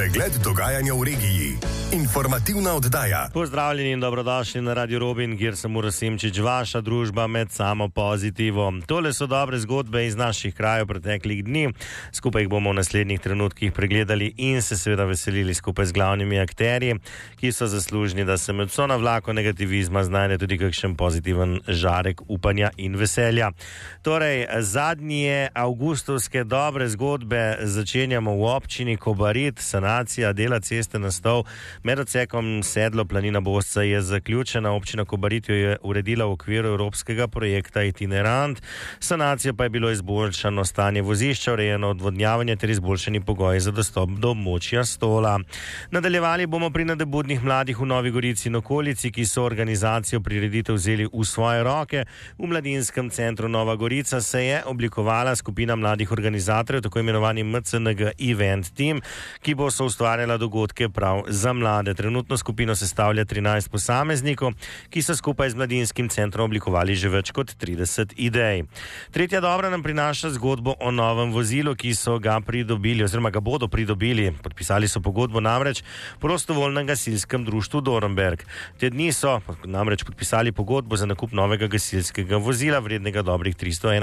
Pregled dogajanja v regiji. Informativna oddaja. Pozdravljeni in dobrodošli na Radio Robin, kjer sem Uroš Simčič, vaša družba med samo pozitivo. Tole so dobre zgodbe iz naših krajev preteklih dni. Skupaj jih bomo v naslednjih trenutkih pregledali in se seveda veselili skupaj z glavnimi akterji, ki so zaslužni, da se med vso navlako negativizma znajde tudi kakšen pozitiven žarek upanja in veselja. Torej, zadnje avgustovske dobre zgodbe začenjamo v občini Kobarid. Sanacija dela ceste Nastol med odsekom Sedlo-Planina-Bosca je zaključena. Občina Kobarid jo je uredila v okviru evropskega projekta Itinerant. Sanacija pa je bilo izboljšano stanje vozišča, urejeno odvodnjavanje ter izboljšani pogoji za dostop do območja Stola. Nadaljevali bomo pri nadebudnih mladih v Novi Gorici in okolici, ki so organizacijo prireditev vzeli v svoje roke. V Mladinskem centru Nova Gorica se je oblikovala skupina mladih organizatorjev, tako imenovani MCNG Event Team, ki bo soustvarjala dogodke prav za mlade. Trenutno skupino sestavlja 13 posameznikov, ki so skupaj z Mladinskim centrom oblikovali že več kot 30 idej. Tretja dobra nam prinaša zgodbo o novem vozilu, ki so ga pridobili oziroma ga bodo pridobili. Podpisali so pogodbo namreč prostovoljnem gasilskem društvu Dornberg. Te dni so namreč podpisali pogodbo za nakup novega gasilskega vozila vrednega dobrih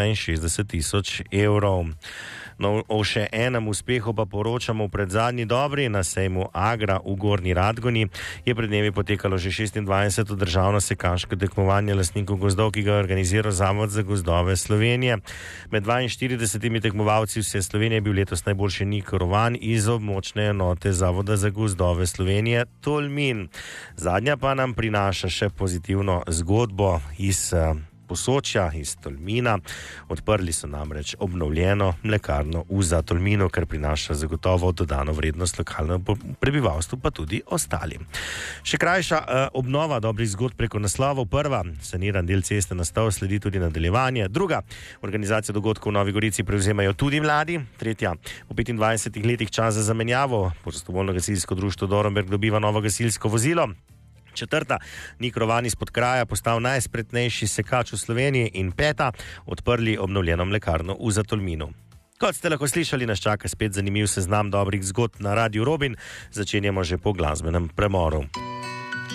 361 000 evrov. No, o še enem uspehu pa poročamo v predzadnji dobri. Na sejmu Agra v Gornji Radgoni je pred dnevi potekalo že 26. državno sekaško tekmovanje lastnikov gozdov, ki ga organizira Zavod za gozdove Slovenije. Med 42 tekmovalci vse Slovenije je bil letos najboljši Nik Rovan iz območne enote Zavoda za gozdove Slovenije Tolmin. Zadnja pa nam prinaša še pozitivno zgodbo iz Posočja, iz Tolmina. Odprli so namreč obnovljeno mlekarno v Zatolminu, kar prinaša zagotovo dodano vrednost lokalnemu prebivalstvu, pa tudi ostalim. Še krajša obnova dobrih zgodb preko naslovov. Prva, saniran del ceste Nastol, sledi tudi nadaljevanje. Druga, organizacija dogodkov v Novi Gorici prevzemajo tudi mladi. Tretja, po 25 letih čas za zamenjavo. Prostovoljno gasilsko društvo Dornberg dobiva novo gasilsko vozilo. Četrta, Nik Rovan iz Podkraja postal najspretnejši sekač v Sloveniji. In peta, odprli obnovljeno mlekarno v Zatolminu. Kot ste lahko slišali, nas čaka spet zanimiv seznam dobrih zgodb na Radio Robin. Začenjamo že po glasbenem premoru.